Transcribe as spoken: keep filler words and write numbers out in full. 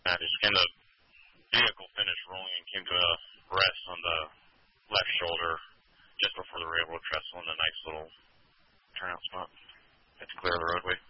And just and the vehicle finished rolling and came to a rest on the left shoulder just before the railroad trestle in a nice little turnout spot. Had to clear the roadway.